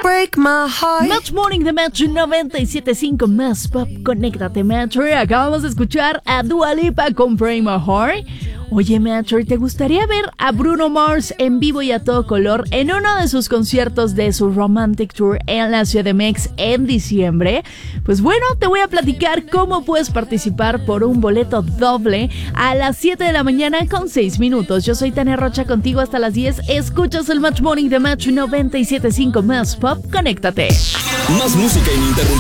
break my heart. Match Morning de Metro 97.5 más pop. Conéctate, Metro. Acabamos de escuchar a Dua Lipa con Break My Heart. Oye, Metro, ¿te gustaría ver a Bruno Mars en vivo y a todo color en uno de sus conciertos de su Romantic Tour en la Ciudad de Mex en diciembre? Pues bueno, te voy a platicar cómo puedes participar por un boleto doble a las 7 de la mañana con 6 minutos. Yo soy Tania Rocha, contigo hasta las 10. Escuchas el Match Morning de Metro 97.5 más pop. Conéctate. Más música ininterrumpida.